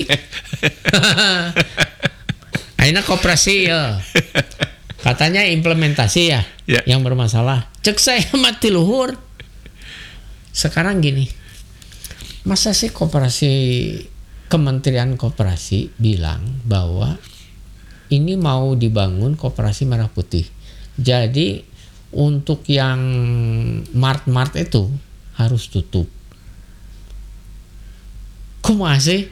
Speaker 1: Ayeuna koperasi ya. Katanya implementasi ya yang bermasalah. Cek saya mati luhur. Sekarang gini. Masa sih Kementerian Koperasi bilang bahwa ini mau dibangun koperasi merah putih. Jadi untuk yang mart itu harus tutup. Kumaha sih?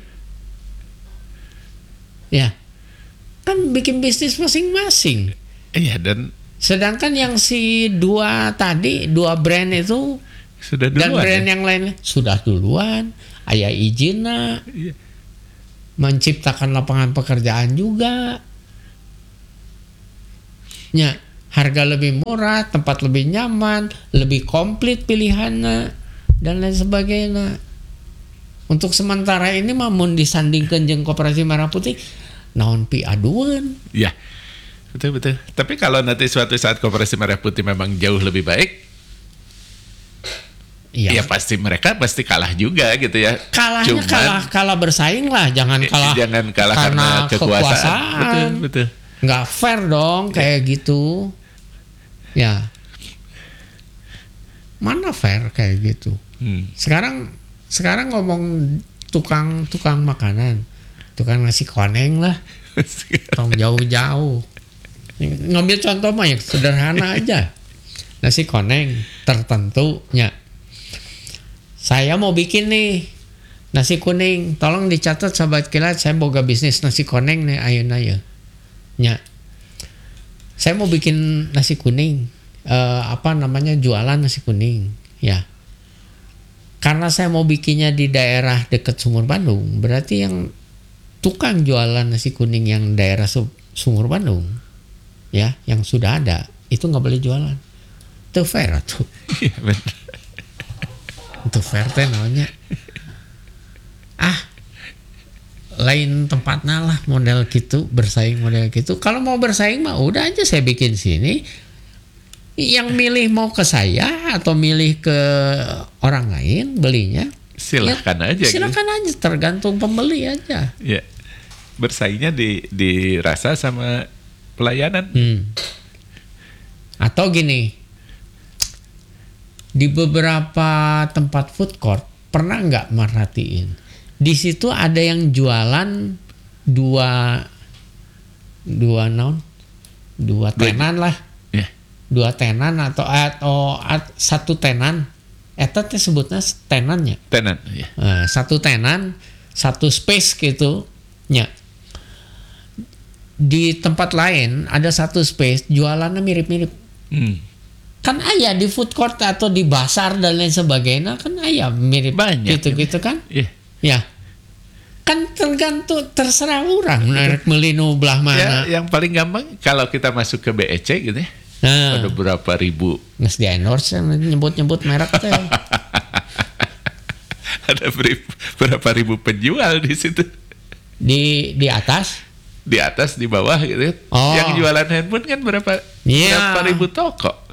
Speaker 1: Ya. Kan bikin bisnis masing-masing.
Speaker 2: Iya, dan
Speaker 1: sedangkan yang si dua brand itu
Speaker 2: sudah duluan,
Speaker 1: dan brand yang lain sudah duluan. aya izinna,
Speaker 2: Iya.
Speaker 1: menciptakan lapangan pekerjaan juga. Nya, harga lebih murah, tempat lebih nyaman, lebih komplit pilihannya dan lain sebagainya. Untuk sementara ini mah mun disandingkeun jeung Koperasi Merah Putih naon pi aduan.
Speaker 2: Ya, betul. Tapi kalau nanti suatu saat Koperasi Merah Putih memang jauh lebih baik, ya pasti mereka pasti kalah juga gitu ya.
Speaker 1: Kalahnya kalah bersaing lah, jangan kalah karena kekuasaan.
Speaker 2: Betul.
Speaker 1: Nggak fair dong kayak gitu. Ya. Mana fair kayak gitu. Sekarang ngomong tukang makanan, tukang nasi koneng lah. Tong jauh-jauh. Ngambil contoh mah yang sederhana aja. Nasi koneng tertentunya. Saya mau bikin nih nasi kuning, tolong dicatat sahabat kilat, saya boga bisnis nasi koneng nih ayeuna ya. Nya. Saya mau bikin nasi kuning, jualan nasi kuning, ya. Karena saya mau bikinnya di daerah dekat Sumur Bandung, berarti yang tukang jualan nasi kuning yang daerah Sumur Bandung, ya, yang sudah ada, itu nggak boleh jualan. Itu fair tuh.
Speaker 2: Iya benar.
Speaker 1: Itu fair teh namanya. Lain tempatnya lah model gitu, bersaing model gitu. Kalau mau bersaing mah udah aja saya bikin sini. Yang milih mau ke saya atau milih ke orang lain belinya,
Speaker 2: silakan aja.
Speaker 1: Silakan aja, tergantung pembeli aja.
Speaker 2: Ya. Bersaingnya dirasa sama pelayanan.
Speaker 1: Atau gini, di beberapa tempat food court pernah nggak merhatiin? Di situ ada yang jualan dua tenan lah, dua tenan atau satu tenan. Eta teh sebutnya tenannya.
Speaker 2: Tenan, ya.
Speaker 1: Satu tenan, satu space gitu, nya. Di tempat lain ada satu space jualannya mirip-mirip. Kan ayah di food court atau di pasar dan lain sebagainya kan ayah mirip
Speaker 2: banyak
Speaker 1: gitu kan.
Speaker 2: Ya.
Speaker 1: Kan terserah orang menarik melinu belah mana.
Speaker 2: Ya, yang paling gampang kalau kita masuk ke BEC gitu ya. Ada berapa ribu.
Speaker 1: Nges di endorse nyebut merek teh.
Speaker 2: Ada berapa ribu penjual di situ.
Speaker 1: Di atas?
Speaker 2: Di atas, di bawah gitu. Yang jualan handphone kan berapa ribu toko.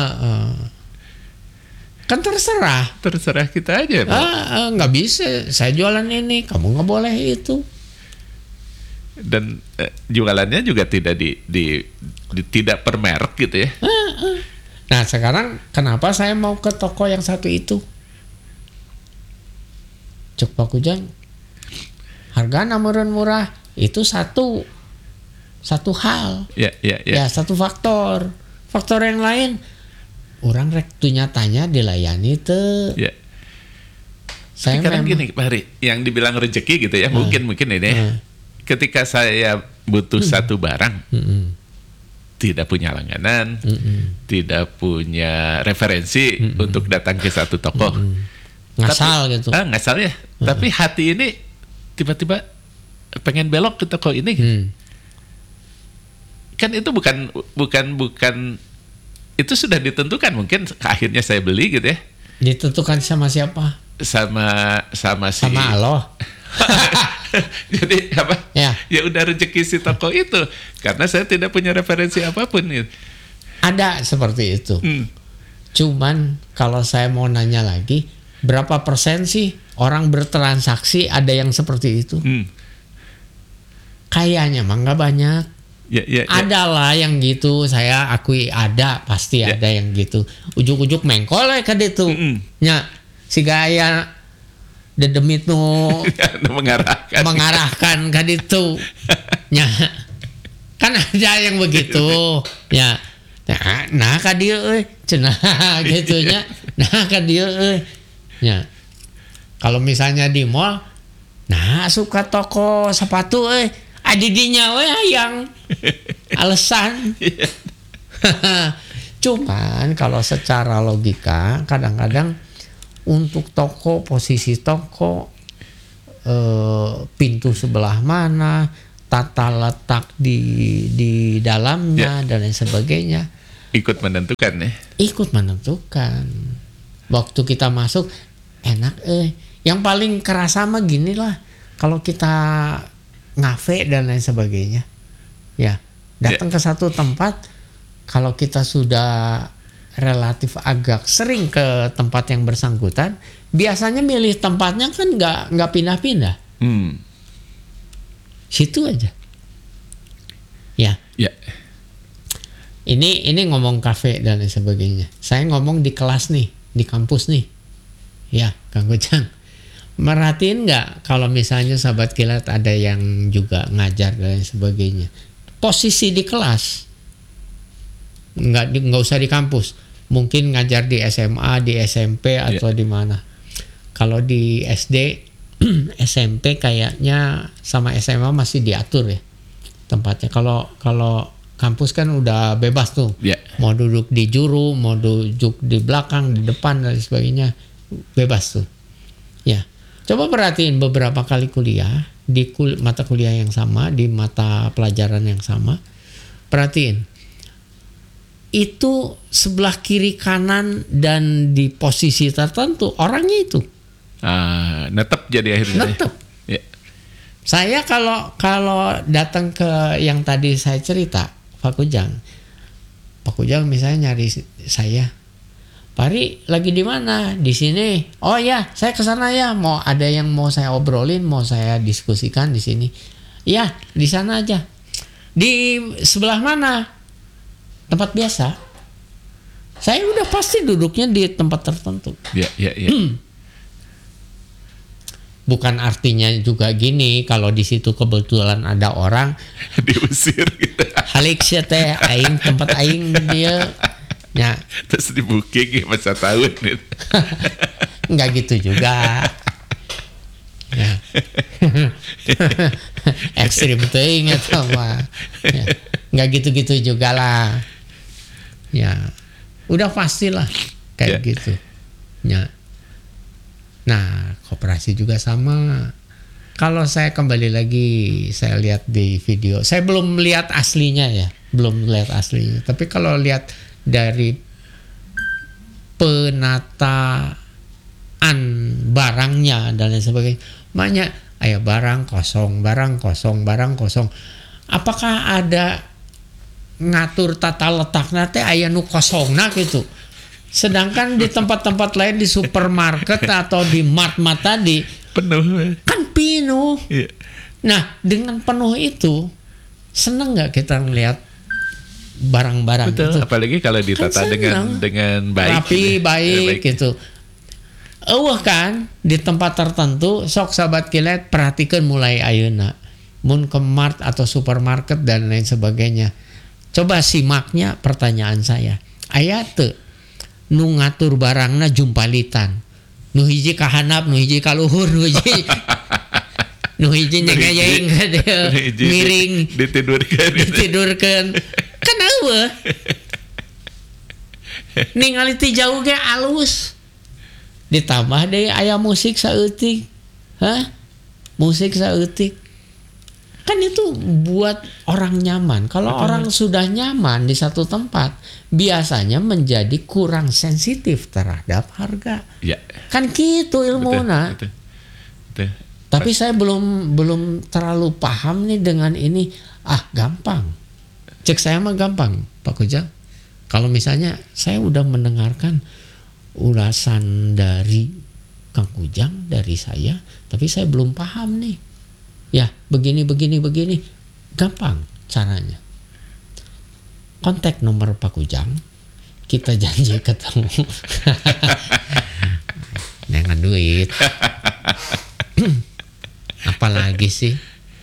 Speaker 2: Kan terserah kita aja.
Speaker 1: Nggak bisa saya jualan ini, kamu nggak boleh itu.
Speaker 2: Dan jualannya juga tidak tidak per merek gitu ya.
Speaker 1: Nah sekarang kenapa saya mau ke toko yang satu itu? Cuk Pak Kujang, harga murah itu satu hal. Ya, satu faktor yang lain. Orang rek tuh nyatanya dilayani tuh.
Speaker 2: Ya.
Speaker 1: Saya
Speaker 2: sekarang gini Pak Hari, yang dibilang rezeki gitu ya, mungkin ini. Ketika saya butuh satu barang, tidak punya langganan, tidak punya referensi untuk datang ke satu toko,
Speaker 1: ngasal gitu.
Speaker 2: Ngasal ya. Tapi hati ini tiba-tiba pengen belok ke toko ini. Kan itu bukan itu sudah ditentukan, mungkin akhirnya saya beli gitu ya.
Speaker 1: Ditentukan sama siapa?
Speaker 2: Sama
Speaker 1: Allah.
Speaker 2: Jadi apa? Ya udah rezeki si toko itu, karena saya tidak punya referensi apapun gitu.
Speaker 1: Ada seperti itu. Cuman kalau saya mau nanya lagi, berapa persen sih orang bertransaksi ada yang seperti itu? Kayaknya mah nggak banyak.
Speaker 2: Ya.
Speaker 1: Adalah yang gitu, saya akui ada, pasti ada yang gitu. Ujuk-ujuk mengkol ke ditu. Nya si gaya dedemit nu mengarahkan ke ditu. Nya kan ada yang begitu. Ya. Nah ka dieu euy, cenah gitu nya. Nah ka dieu euy. Nya. Kalau misalnya di mall, nah suka toko sepatu euy. Adidinya yang alasan. Cuman kalau secara logika kadang-kadang untuk toko, posisi toko pintu sebelah mana, tata letak di dalamnya dan lain sebagainya.
Speaker 2: Ikut menentukan ya.
Speaker 1: Ikut menentukan. Waktu kita masuk enak Yang paling kerasa mah gini lah, kalau kita ngafe dan lain sebagainya. Ya, datang ke satu tempat, kalau kita sudah relatif agak sering ke tempat yang bersangkutan, biasanya milih tempatnya kan nggak pindah-pindah. Situ aja. Ya. Ini ngomong kafe dan lain sebagainya. Saya ngomong di kelas nih, di kampus nih. Ya, Kang Ujang. Merhatiin nggak kalau misalnya sahabat kilat ada yang juga ngajar dan lain sebagainya. Posisi di kelas, nggak usah di kampus. Mungkin ngajar di SMA, di SMP atau di mana. Kalau di SD, SMP kayaknya sama SMA masih diatur ya tempatnya. Kalau kampus kan udah bebas tuh. Mau duduk di juru, mau duduk di belakang, di depan dan sebagainya, bebas tuh. Ya, coba perhatiin beberapa kali kuliah di mata kuliah yang sama, di mata pelajaran yang sama. Perhatiin, itu sebelah kiri kanan dan di posisi tertentu orangnya itu.
Speaker 2: Netep jadi akhirnya.
Speaker 1: Netep. Saya kalau datang ke yang tadi saya cerita, Pak Kujang misalnya nyari saya, Pari lagi di mana? Di sini. Oh ya, saya ke sana ya. Mau ada yang mau saya obrolin, mau saya diskusikan di sini. Ya, di sana aja. Di sebelah mana? Tempat biasa. Saya udah pasti duduknya di tempat tertentu.
Speaker 2: Iya.
Speaker 1: Bukan artinya juga gini, kalau di situ kebetulan ada orang
Speaker 2: diusir gitu.
Speaker 1: Halik sia teh aing tempat aing dia. Ya.
Speaker 2: Terus di booking masa tahun gitu.
Speaker 1: Enggak gitu juga. Ya. Ekstrim teuing eta mah. Ya. Enggak gitu-gitu juga lah. Ya. Udah pastilah kayak gitu. Ya. Nah, koperasi juga sama. Kalau saya kembali lagi, saya lihat di video. Saya belum lihat aslinya ya, belum lihat aslinya. Tapi kalau lihat dari penataan barangnya dan lain sebagainya, banyak barang kosong. Apakah ada ngatur tata letak nanti aya nu kosongna gitu? Sedangkan di tempat-tempat lain, di supermarket atau di mart tadi
Speaker 2: penuh
Speaker 1: kan penuh. Nah, dengan penuh itu seneng nggak kita ngelihat barang-barang itu?
Speaker 2: Apalagi kalau ditata kan dengan baik,
Speaker 1: rapi, baik gitu. Kan di tempat tertentu sok sahabat kilat perhatikan mulai ayeuna mun ke mart atau supermarket dan lain sebagainya. Coba simaknya pertanyaan saya. Aya teu nu ngatur barangna jumpalitan, nu hiji ka handap, nu hiji ka luhur, nu hiji nyegayaing miring ditidurkeun kan eueuh ningali ti jauh ge alus, ditambah deui aya musik saeutik, musik saeutik kan itu buat orang nyaman. Kalau orang sudah nyaman di satu tempat, biasanya menjadi kurang sensitif terhadap harga.
Speaker 2: Ya.
Speaker 1: Kan gitu ilmunya.
Speaker 2: Betul.
Speaker 1: Tapi saya belum terlalu paham nih dengan ini. Gampang. Cek saya mah gampang, Pak Kujang. Kalau misalnya saya udah mendengarkan ulasan dari Kang Kujang, dari saya, tapi saya belum paham nih. Ya, begini. Gampang caranya. Kontak nomor Pak Kujang. Kita janji ketemu. Dengan duit. Apalagi sih?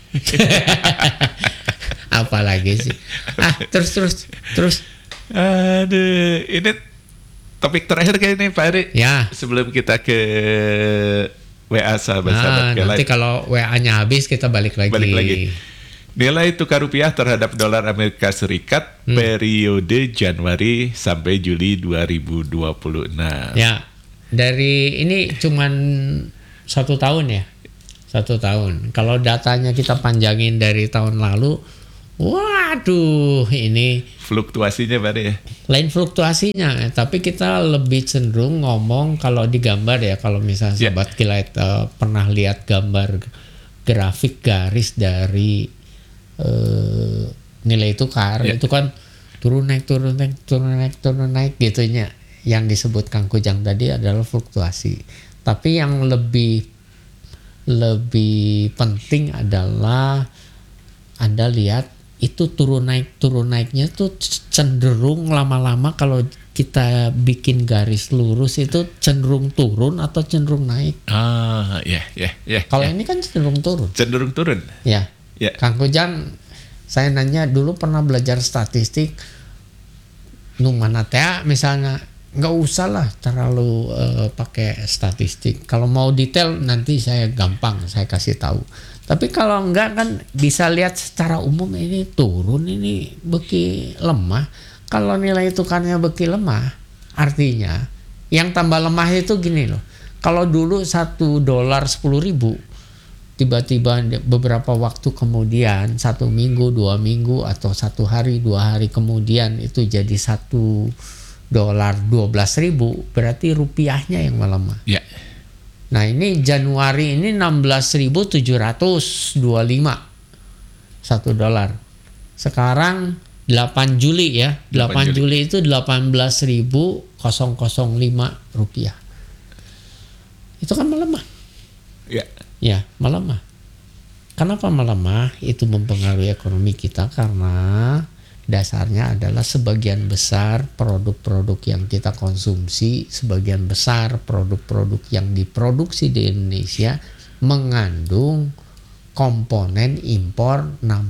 Speaker 1: Apalagi sih? Terus.
Speaker 2: Aduh, ini topik terakhir kayaknya Pak Ari.
Speaker 1: Ya.
Speaker 2: Sebelum kita ke WA sahabat-sahabat
Speaker 1: nanti
Speaker 2: lain.
Speaker 1: Kalau WA-nya habis kita balik lagi.
Speaker 2: Nilai tukar rupiah terhadap dolar Amerika Serikat periode Januari sampai Juli 2026.
Speaker 1: Ya, dari ini cuman 1 tahun ya? 1 tahun. Kalau datanya kita panjangin dari tahun lalu, waduh, ini
Speaker 2: Fluktuasinya Pak ya.
Speaker 1: lain fluktuasinya, tapi kita lebih cenderung ngomong kalau di gambar ya, kalau misalnya Sobat Kilat pernah lihat gambar grafik garis dari nilai tukar, itu kan turun naik gitunya. Yang disebut Kang Kujang tadi adalah fluktuasi. Tapi yang lebih penting adalah Anda lihat itu turun naiknya tuh cenderung lama-lama kalau kita bikin garis lurus itu cenderung turun atau cenderung naik. Kalau ini kan cenderung turun.
Speaker 2: Cenderung turun.
Speaker 1: Ya. Kang Kujang, saya nanya dulu pernah belajar statistik, mana teh misalnya, nggak usah lah terlalu pakai statistik. Kalau mau detail nanti saya gampang saya kasih tahu. Tapi kalau enggak kan bisa lihat secara umum ini turun, ini beki lemah. Kalau nilai tukarnya beki lemah, artinya yang tambah lemah itu gini loh. Kalau dulu $1 10.000, tiba-tiba beberapa waktu kemudian, 1 minggu, 2 minggu, atau 1 hari, 2 hari kemudian itu jadi $1 12.000, berarti rupiahnya yang melemah.
Speaker 2: Ya.
Speaker 1: Nah ini Januari ini 16.725 $1. Sekarang 8 Juli ya, 8 Juli itu 18.005 rupiah. Itu kan melemah. Ya, melemah. Kenapa melemah? Itu mempengaruhi ekonomi kita karena dasarnya adalah sebagian besar produk-produk yang kita konsumsi, sebagian besar produk-produk yang diproduksi di Indonesia mengandung komponen impor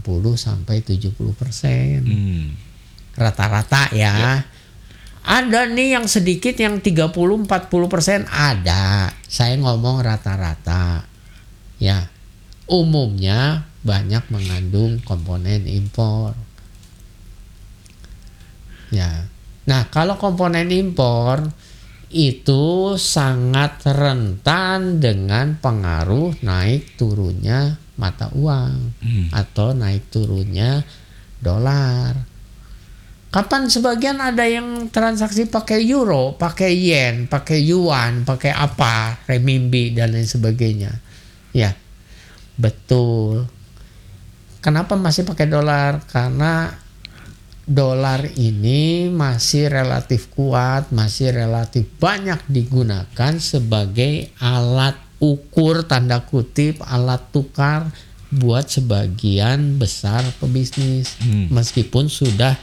Speaker 1: 60-70%. Rata-rata ya. Ada nih yang sedikit yang 30-40% ada. Saya ngomong rata-rata. Ya. Umumnya banyak mengandung komponen impor. Ya. Nah, kalau komponen impor itu sangat rentan dengan pengaruh naik turunnya mata uang atau naik turunnya dolar. Kapan sebagian ada yang transaksi pakai euro, pakai yen, pakai yuan, pakai apa, renminbi dan lain sebagainya. Ya. Betul. Kenapa masih pakai dolar? Karena dolar ini masih relatif kuat, masih relatif banyak digunakan sebagai alat ukur, tanda kutip, alat tukar buat sebagian besar pebisnis. Meskipun sudah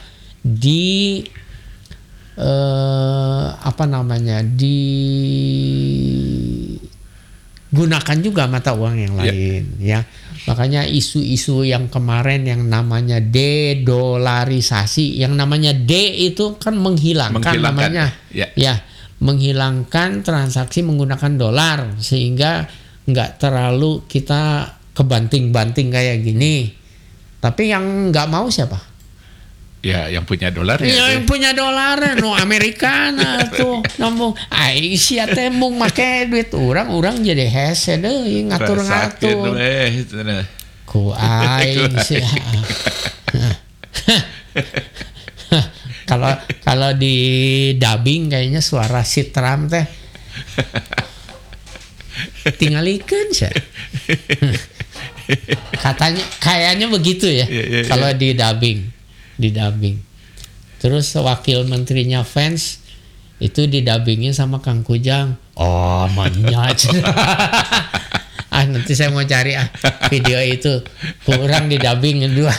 Speaker 1: digunakan juga mata uang yang lain, ya. Makanya isu-isu yang kemarin yang namanya de-dolarisasi, yang namanya D itu kan menghilangkan namanya, menghilangkan transaksi menggunakan dolar sehingga nggak terlalu kita kebanting-banting kayak gini. Tapi yang nggak mau siapa?
Speaker 2: Ya, yang punya dolar
Speaker 1: ya. Yang punya dolar, no Amerika tuh ngomong, sia teh mung make duit orang jadi hese deh ngatur-ngatur. Ku aing sih. Kalau di dubbing kayaknya suara si Trump teh tingalikeun sih. Kayaknya begitu ya. Kalau di dubbing. Terus wakil menterinya Vance itu didubbingin sama Kang Kujang. Oh, manyat. Nanti saya mau cari video itu. Kurang didubbing dua.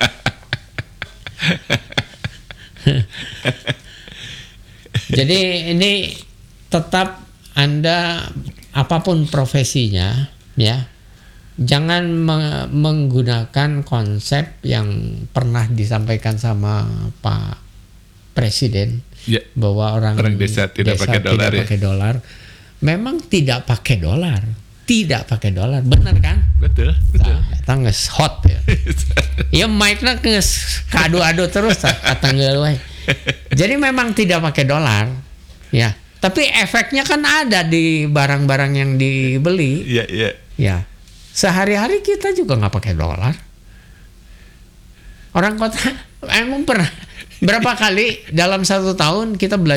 Speaker 1: Jadi ini tetap Anda apapun profesinya, ya. Jangan menggunakan konsep yang pernah disampaikan sama Pak Presiden bahwa orang
Speaker 2: desa tidak pakai dolar.
Speaker 1: Pakai dolar. Memang tidak pakai dolar, benar kan?
Speaker 2: Betul.
Speaker 1: Kita nge-hot ya. Ya mic-nya kado-ado terus kata ngeluai. Jadi memang tidak pakai dolar, ya. Tapi efeknya kan ada di barang-barang yang dibeli.
Speaker 2: Iya.
Speaker 1: Ya. Sehari-hari kita juga nggak pakai dolar. Orang kota emang pernah berapa kali dalam 1 tahun kita belajar